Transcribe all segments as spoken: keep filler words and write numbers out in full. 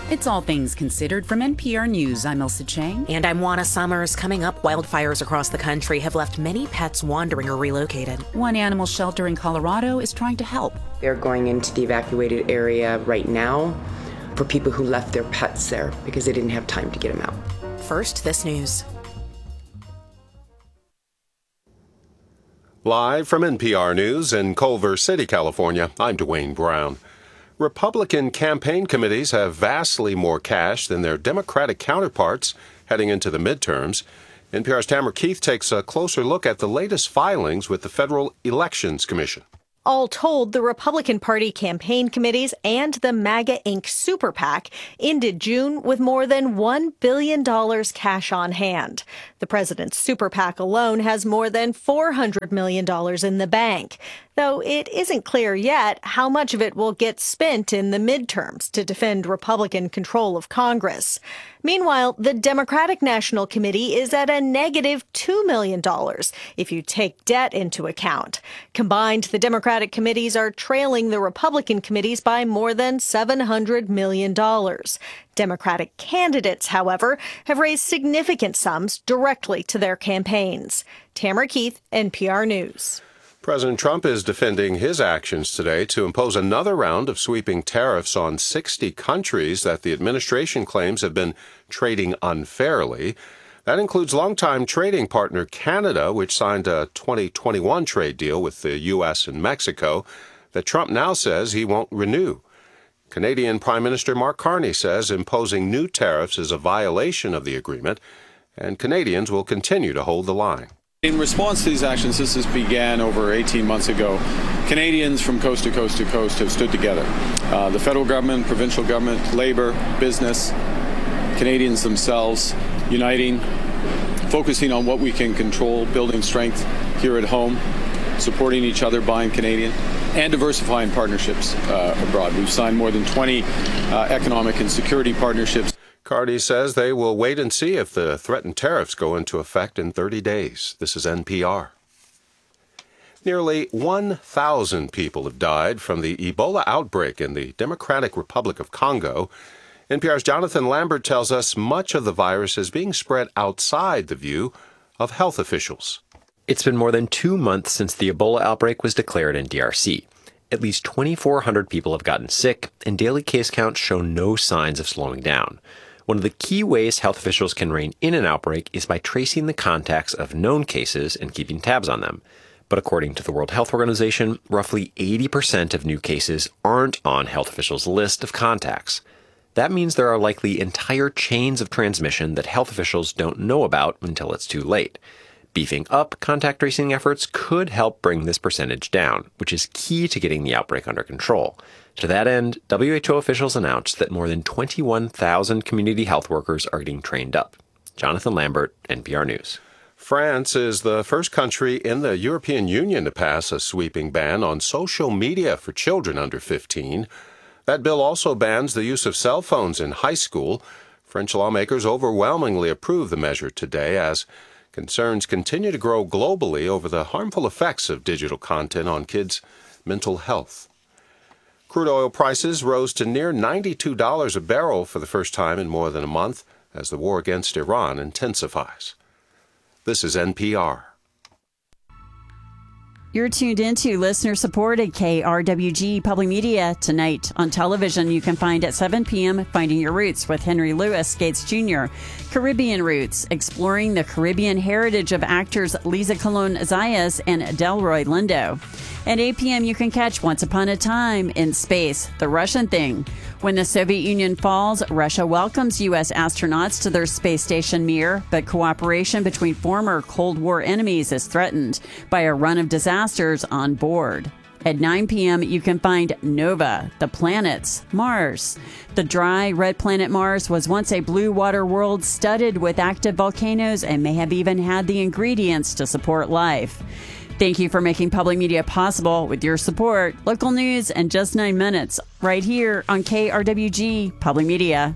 It's All Things Considered from N P R News. I'm Elsa Chang. And I'm Juana Summers. Coming up, wildfires across the country have left many pets wandering or relocated. One animal shelter in Colorado is trying to help. They're going into the evacuated area right now for people who left their pets there because they didn't have time to get them out. First, this news. Live from N P R News in Culver City, California, I'm Dwayne Brown. Republican campaign committees have vastly more cash than their Democratic counterparts heading into the midterms. N P R's Tamara Keith takes a closer look at the latest filings with the Federal Elections Commission. All told, the Republican Party campaign committees and the MAGA Incorporated Super PAC ended June with more than one billion dollars cash on hand. The president's Super PAC alone has more than four hundred million dollars in the bank, though it isn't clear yet how much of it will get spent in the midterms to defend Republican control of Congress. Meanwhile, the Democratic National Committee is at a negative two million dollars if you take debt into account. Combined, the Democratic committees are trailing the Republican committees by more than seven hundred million dollars. Democratic candidates, however, have raised significant sums directly to their campaigns. Tamara Keith, N P R News. President Trump is defending his actions today to impose another round of sweeping tariffs on sixty countries that the administration claims have been trading unfairly. That includes longtime trading partner Canada, which signed a twenty twenty-one trade deal with the U S and Mexico that Trump now says he won't renew. Canadian Prime Minister Mark Carney says imposing new tariffs is a violation of the agreement, and Canadians will continue to hold the line. In response to these actions, this began over eighteen months ago. Canadians from coast to coast to coast have stood together. Uh, the federal government, provincial government, labor, business, Canadians themselves, uniting, focusing on what we can control, building strength here at home, supporting each other, buying Canadian, and diversifying partnerships uh, abroad. We've signed more than twenty uh, economic and security partnerships. Carney says they will wait and see if the threatened tariffs go into effect in thirty days. This is N P R. Nearly one thousand people have died from the Ebola outbreak in the Democratic Republic of Congo. N P R's Jonathan Lambert tells us much of the virus is being spread outside the view of health officials. It's been more than two months since the Ebola outbreak was declared in D R C. At least twenty-four hundred people have gotten sick, and daily case counts show no signs of slowing down. One of the key ways health officials can rein in an outbreak is by tracing the contacts of known cases and keeping tabs on them. But according to the World Health Organization, roughly eighty percent of new cases aren't on health officials' list of contacts. That means there are likely entire chains of transmission that health officials don't know about until it's too late. Beefing up contact tracing efforts could help bring this percentage down, which is key to getting the outbreak under control. To that end, W H O officials announced that more than twenty-one thousand community health workers are getting trained up. Jonathan Lambert, N P R News. France is the first country in the European Union to pass a sweeping ban on social media for children under fifteen. That bill also bans the use of cell phones in high school. French lawmakers overwhelmingly approved the measure today as concerns continue to grow globally over the harmful effects of digital content on kids' mental health. Crude oil prices rose to near ninety-two dollars a barrel for the first time in more than a month as the war against Iran intensifies. This is N P R. You're tuned into listener-supported K R W G Public Media. Tonight on television, you can find at seven p.m. Finding Your Roots with Henry Louis Gates Junior Caribbean Roots, exploring the Caribbean heritage of actors Liza Colon-Zayas and Delroy Lindo. At eight p.m., you can catch Once Upon a Time in Space, The Russian Thing. When the Soviet Union falls, Russia welcomes U S astronauts to their space station Mir, but cooperation between former Cold War enemies is threatened by a run of disasters on board. At nine p.m., you can find Nova, the planets, Mars. The dry, red planet Mars was once a blue water world studded with active volcanoes and may have even had the ingredients to support life. Thank you for making public media possible. With your support, local news in just nine minutes, right here on K R W G Public Media.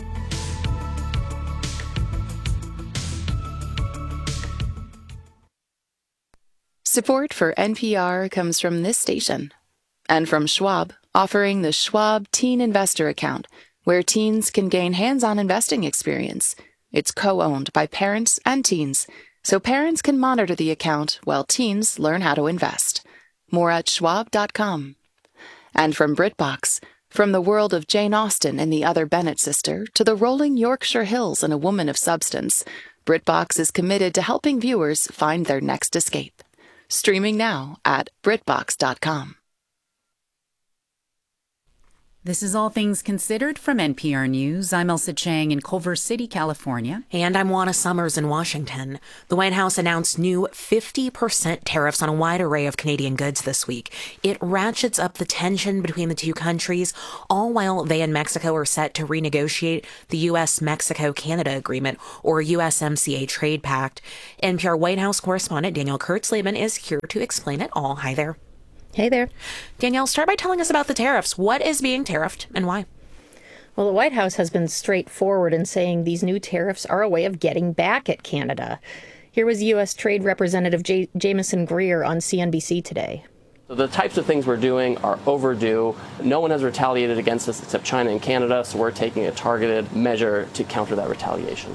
Support for N P R comes from this station and from Schwab, offering the Schwab Teen Investor Account, where teens can gain hands-on investing experience. It's co-owned by parents and teens, so parents can monitor the account while teens learn how to invest. More at schwab dot com. And from BritBox, from the world of Jane Austen and the Other Bennet sister to the rolling Yorkshire Hills and A Woman of Substance, BritBox is committed to helping viewers find their next escape. Streaming now at brit box dot com. This is All Things Considered from N P R News. I'm Elsa Chang in Culver City, California. And I'm Juana Summers in Washington. The White House announced new fifty percent tariffs on a wide array of Canadian goods this week. It ratchets up the tension between the two countries, all while they and Mexico are set to renegotiate the U S Mexico Canada Agreement, or U S M C A trade pact. N P R White House correspondent Danielle Kurtzleben is here to explain it all. Hi there. Hey there. Danielle, start by telling us about the tariffs. What is being tariffed and why? Well, the White House has been straightforward in saying these new tariffs are a way of getting back at Canada. Here was U S. Trade Representative J- Jamieson Greer on C N B C today. So the types of things we're doing are overdue. No one has retaliated against us except China and Canada, so we're taking a targeted measure to counter that retaliation.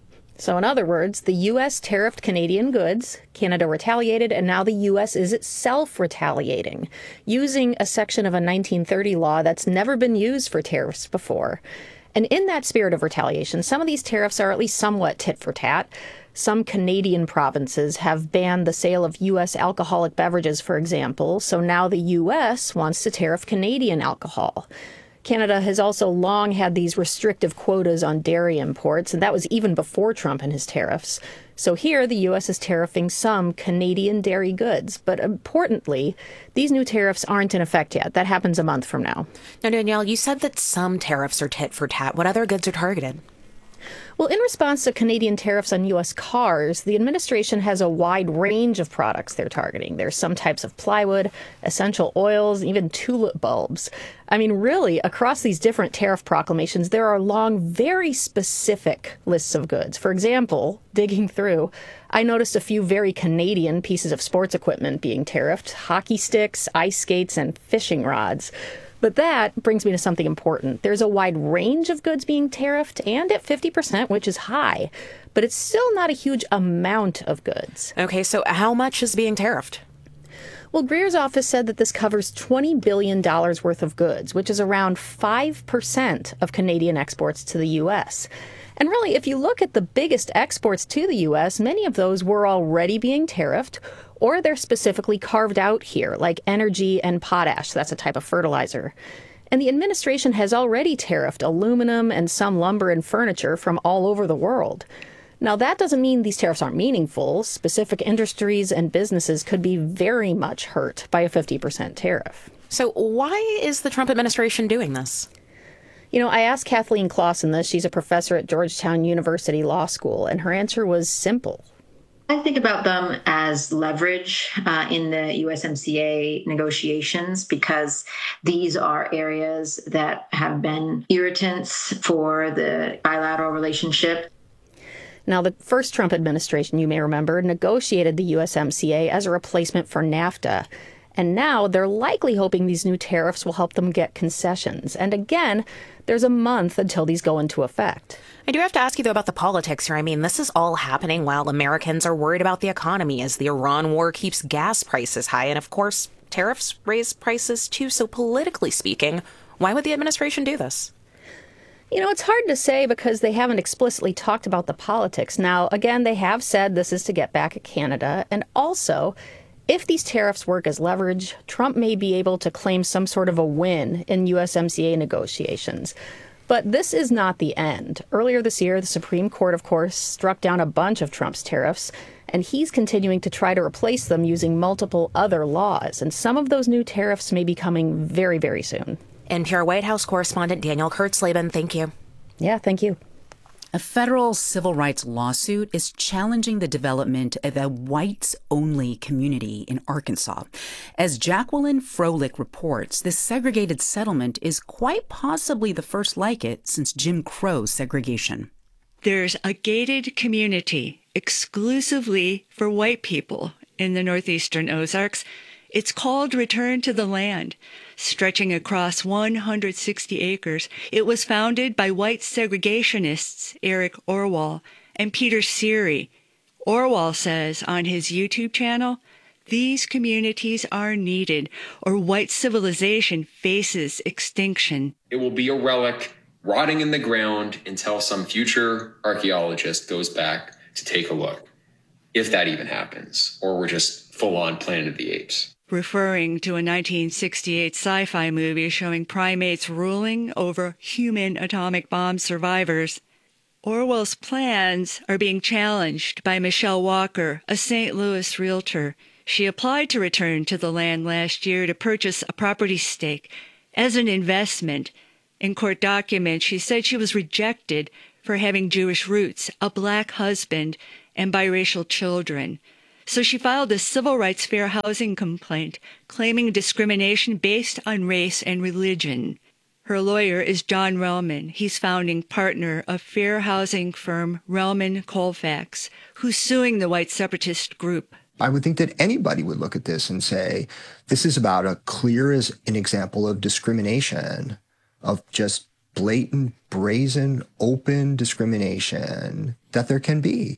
So in other words, the U S tariffed Canadian goods, Canada retaliated, and now the U S is itself retaliating, using a section of a nineteen thirty law that's never been used for tariffs before. And in that spirit of retaliation, some of these tariffs are at least somewhat tit for tat. Some Canadian provinces have banned the sale of U S alcoholic beverages, for example, so now the U S wants to tariff Canadian alcohol. Canada has also long had these restrictive quotas on dairy imports, and that was even before Trump and his tariffs. So here, the U S is tariffing some Canadian dairy goods. But importantly, these new tariffs aren't in effect yet. That happens a month from now. Now, Danielle, you said that some tariffs are tit for tat. What other goods are targeted? Well, in response to Canadian tariffs on U S cars, the administration has a wide range of products they're targeting. There's some types of plywood, essential oils, even tulip bulbs. I mean, really, across these different tariff proclamations, there are long, very specific lists of goods. For example, digging through, I noticed a few very Canadian pieces of sports equipment being tariffed: hockey sticks, ice skates, and fishing rods. But that brings me to something important. There's a wide range of goods being tariffed, and at fifty percent, which is high. But it's still not a huge amount of goods. Okay, so how much is being tariffed? Well, Greer's office said that this covers twenty billion dollars worth of goods, which is around five percent of Canadian exports to the U S. And really, if you look at the biggest exports to the U S, many of those were already being tariffed, or they're specifically carved out here, like energy and potash. That's a type of fertilizer. And the administration has already tariffed aluminum and some lumber and furniture from all over the world. Now, that doesn't mean these tariffs aren't meaningful. Specific industries and businesses could be very much hurt by a fifty percent tariff. So why is the Trump administration doing this? You know, I asked Kathleen Clausen this. She's a professor at Georgetown University Law School, and her answer was simple. I think about them as leverage uh, in the U S M C A negotiations, because these are areas that have been irritants for the bilateral relationship. Now, the first Trump administration, you may remember, negotiated the U S M C A as a replacement for NAFTA. And now they're likely hoping these new tariffs will help them get concessions. And again, there's a month until these go into effect. I do have to ask you, though, about the politics here. I mean, this is all happening while Americans are worried about the economy as the Iran war keeps gas prices high. And of course, tariffs raise prices, too. So politically speaking, why would the administration do this? You know, it's hard to say because they haven't explicitly talked about the politics. Now, again, they have said this is to get back at Canada. And also, if these tariffs work as leverage, Trump may be able to claim some sort of a win in U S M C A negotiations. But this is not the end. Earlier this year, the Supreme Court, of course, struck down a bunch of Trump's tariffs, and he's continuing to try to replace them using multiple other laws. And some of those new tariffs may be coming very, very soon. N P R White House correspondent Danielle Kurtzleben, thank you. Yeah, thank you. A federal civil rights lawsuit is challenging the development of a whites-only community in Arkansas. As Jacqueline Froelich reports, this segregated settlement is quite possibly the first like it since Jim Crow segregation. There's a gated community exclusively for white people in the northeastern Ozarks. It's called Return to the Land. Stretching across one hundred sixty acres, it was founded by white segregationists Eric Orwell and Peter Seery. Orwell says on his YouTube channel, these communities are needed, or white civilization faces extinction. It will be a relic rotting in the ground until some future archaeologist goes back to take a look, if that even happens, or we're just full-on Planet of the Apes. Referring to a nineteen sixty-eight sci-fi movie showing primates ruling over human atomic bomb survivors, Orwell's plans are being challenged by Michelle Walker, a Saint Louis realtor. She applied to return to the land last year to purchase a property stake as an investment. In court documents, she said she was rejected for having Jewish roots, a black husband, and biracial children. So she filed a civil rights fair housing complaint claiming discrimination based on race and religion. Her lawyer is John Relman. He's founding partner of fair housing firm Relman Colfax, who's suing the white separatist group. I would think that anybody would look at this and say, this is about as clear as an example of discrimination, of just blatant, brazen, open discrimination that there can be.